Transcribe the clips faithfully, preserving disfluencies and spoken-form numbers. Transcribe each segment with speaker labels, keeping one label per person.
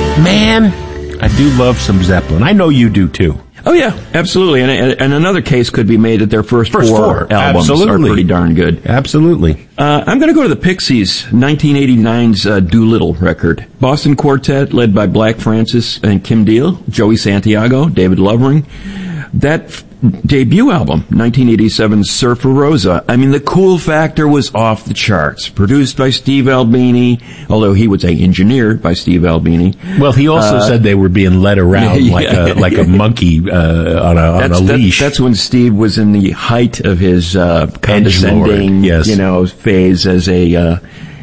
Speaker 1: Man, I do love some Zeppelin. I know you do too.
Speaker 2: Oh yeah, absolutely. And, and another case could be made that their first,
Speaker 1: first
Speaker 2: four,
Speaker 1: four
Speaker 2: albums
Speaker 1: absolutely.
Speaker 2: are pretty darn good.
Speaker 1: Absolutely.
Speaker 2: Uh, I'm going to go to the Pixies, nineteen eighty-nine's uh, Doolittle record. Boston Quartet led by Black Francis and Kim Deal, Joey Santiago, David Lovering. That f- debut album, nineteen eighty-seven's Surfer Rosa. I mean, the cool factor was off the charts. Produced by Steve Albini, although he would say engineered by Steve Albini.
Speaker 1: Well, he also uh, said they were being led around yeah. like a like a monkey uh, on a on
Speaker 2: that's,
Speaker 1: a
Speaker 2: that,
Speaker 1: leash.
Speaker 2: That's when Steve was in the height of his uh, condescending,
Speaker 1: yes.
Speaker 2: you know, phase as a uh,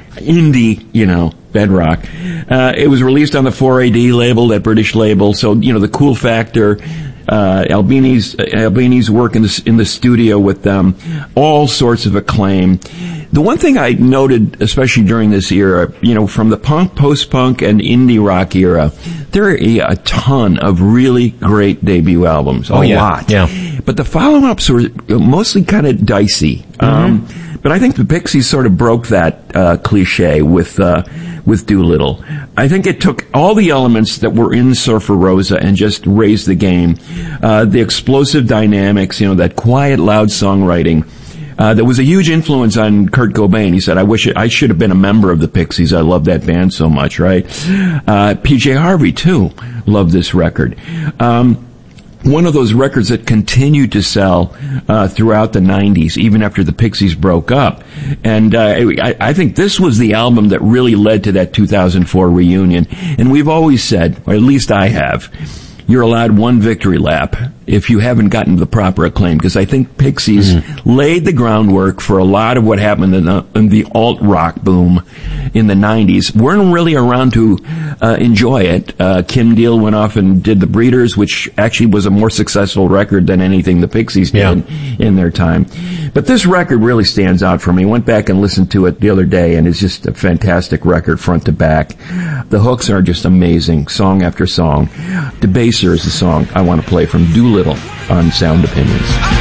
Speaker 2: indie, you know, bedrock. Uh, it was released on the four A D label, that British label. So, you know, the cool factor. Uh, Albini's, Albini's work in the, in the studio with them, all sorts of acclaim. The one thing I noted, especially during this era, you know, from the punk, post-punk, and indie rock era, there are a, a ton of really great debut albums. A
Speaker 1: oh, yeah.
Speaker 2: lot.
Speaker 1: Yeah.
Speaker 2: But the follow-ups were mostly kind of dicey. Mm-hmm. Um, but I think the Pixies sort of broke that, uh, cliche with, uh, with Doolittle. I think it took all the elements that were in Surfer Rosa and just raised the game. Uh, the explosive dynamics, you know, that quiet, loud songwriting. Uh, there was a huge influence on Kurt Cobain. He said, I wish it, I should have been a member of the Pixies. I love that band so much, right? Uh, P J Harvey, too, loved this record. Um, one of those records that continued to sell uh, throughout the nineties, even after the Pixies broke up. And uh, I, I think this was the album that really led to that two thousand four reunion. And we've always said, or at least I have, you're allowed one victory lap if you haven't gotten the proper acclaim, because I think Pixies mm-hmm. laid the groundwork for a lot of what happened in the, in the alt-rock boom in the nineties. Weren't really around to uh, enjoy it. Uh, Kim Deal went off and did The Breeders, which actually was a more successful record than anything the Pixies did yeah. in their time. But this record really stands out for me. I went back and listened to it the other day, and it's just a fantastic record front to back. The hooks are just amazing, song after song. Debaser is the song I want to play from Doolittle on Sound Opinions.